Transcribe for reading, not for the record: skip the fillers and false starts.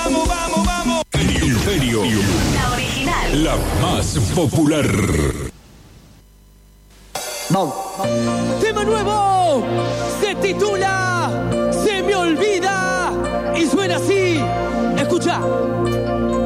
vamos, vamos, vamos. Imperio. La original. La más popular. Tema nuevo. Se titula Se me olvidó.